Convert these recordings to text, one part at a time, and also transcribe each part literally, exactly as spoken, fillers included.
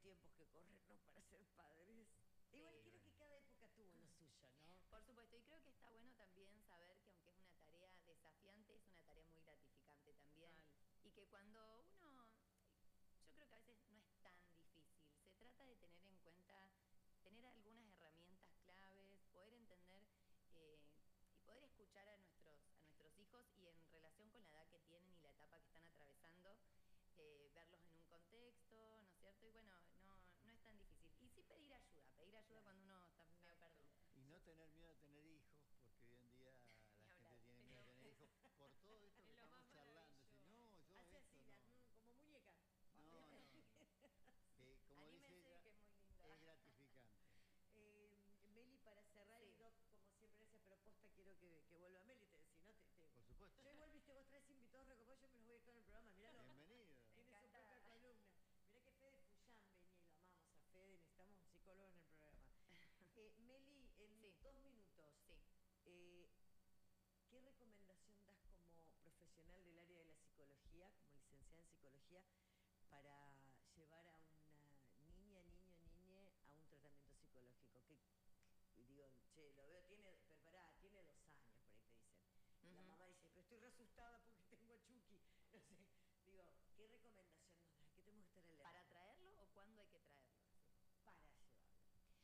tiempos que corren, ¿no?, para ser padres. Sí, Igual creo bueno. que cada época tuvo lo suyo, ¿no? Por supuesto, y creo que está bueno también saber que aunque es una tarea desafiante, es una tarea muy gratificante también. Total. Y que cuando uno, yo creo que a veces no es tan difícil, se trata de tener en cuenta, tener algunas herramientas claves, poder entender eh, y poder escuchar a nuestros, a nuestros hijos y en relación con la edad que tienen y la etapa que están atravesando, Eh, verlos en un contexto, ¿no es cierto? Y bueno, no, no es tan difícil. Y sí pedir ayuda, pedir ayuda Claro. cuando uno está medio perdido. Y no tener miedo a tener hijos, porque hoy en día la Ni gente hablar. tiene miedo a tener hijos por todo esto que Es lo estamos más charlando. Si no, yo Hace esto así, no. la- mm, como muñeca. No, no. Que como Anímense, dice ella, que es muy lindo. es gratificante. Eh, Meli, para cerrar, Sí. y Doc, como siempre, gracias, pero posta quiero que, que vuelva Meli, te, si no te, te- Por supuesto. Yo igual, viste, vos traes invitados recopados, yo me los voy a estar en el programa, mirá. Bienvenido. Tiene Me su encanta. propia columna. Mirá que Fede Fullán venía y lo amamos a Fede, necesitamos un psicólogo en el programa. Eh, Meli, en Sí. dos minutos, Sí. eh, ¿qué recomendación das como profesional del área de la psicología, como licenciada en psicología, para llevar a una niña, niño, niñe a un tratamiento psicológico? Que digo, che, lo veo, tiene, pero pará, tiene dos años, por ahí te dicen. La Ujú. mamá dice, pero estoy re asustada porque tengo a Chucky. No sé, digo, ¿qué recomendación nos das? ¿Qué tenemos que estar alerta? ¿Para traerlo o cuándo hay que traerlo? Para llevarlo.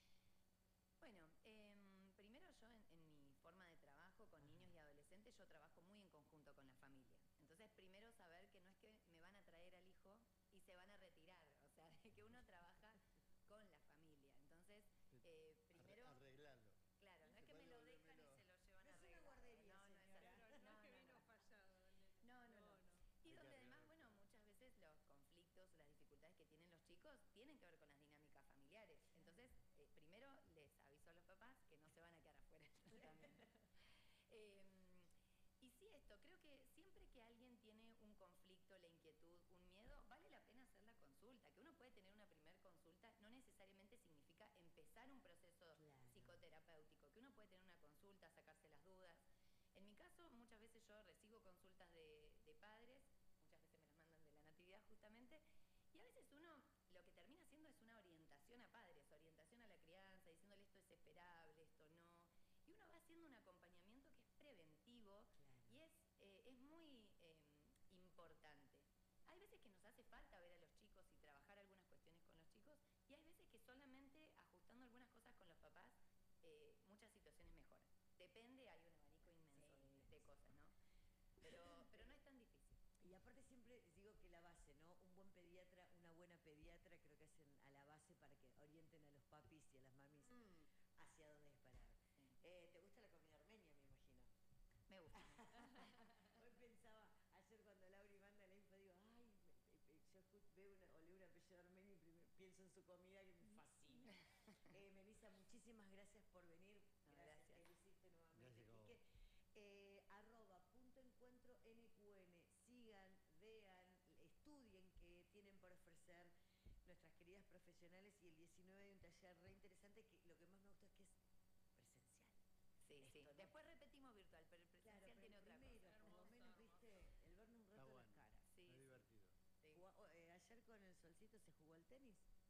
Bueno, em, primero yo en, en mi forma de trabajo con Ajá. niños y adolescentes, yo trabajo muy en conjunto con la familia. Entonces, primero saber que no es que me van a traer al hijo y se van a retirar, o sea, de que uno trabaja con la familia. Entonces, eh, primero... Arre- Arreglarlo. Claro, no es Se que me puede lo volver dejan menos. y se lo llevan No a es una arreglar. guardería, no, no es señora. así. Pero no, No, es que no, vino no. fallado. el- No, no, no. Y Hay que donde además, arreglar bueno, todo. muchas veces los conflictos, las dificultades que tienen los chicos tienen que ver con las dinámicas familiares. Entonces, eh, primero les aviso a los papás que no se van a quedar afuera del tratamiento. Eh, y sí, esto, creo que siempre que alguien tiene un conflicto, la inquietud, un miedo, vale la pena hacer la consulta. Que uno puede tener una primer consulta no necesariamente significa empezar un proceso Claro. psicoterapéutico. Que uno puede tener una consulta, sacarse las dudas. En mi caso, muchas veces yo recibo consultas de, de padres, muchas veces me las mandan de la Natividad justamente, y a veces uno lo que termina haciendo es una orientación a padres, orientación a la crianza, diciéndole esto es esperable, esto no. Y uno va haciendo un acompañamiento que es preventivo. Claro. Y es, eh, es muy eh, importante. Hay veces que nos hace falta ver a los chicos y trabajar algunas cuestiones con los chicos, y hay veces que solamente ajustando algunas cosas con los papás, eh, muchas situaciones mejoran. Depende, hay un abanico inmenso Sí, de sí. cosas, ¿no? Pero, pero no es tan difícil. Y aparte siempre digo que la base, ¿no? Un buen pediatra, una buena pediatra, creo que hacen a la base para que orienten a los papis y a las mamis hacia dónde disparar. Sí. Eh, ¿Te gusta la comida armenia, me imagino? Me gusta. Hoy pensaba, ayer cuando Lauri manda la info, digo, ay, me- me- me- yo escu- veo una, o leo un apellido armenio y primer- pienso en su comida que me fascina. eh, Melissa, muchísimas gracias por venir. No, Gracias, gracias. que lo hiciste nuevamente. Gracias a vos. Quique. Eh, arroba punto encuentro N Q N, sigan, vean, estudien que tienen por ofrecer nuestras queridas profesionales, y el diecinueve hay un taller re interesante que lo que más me gusta es que es presencial. Sí, Esto, sí. ¿no? Después repetimos virtual, pero el presencial Claro, pero tiene el otra primero, cosa. por lo Hermoso, menos, hermoso. viste, el vernos un Está rato bueno. las caras. Sí, es sí. divertido. Sí. Jugá- eh, ayer con el solcito se jugó al tenis.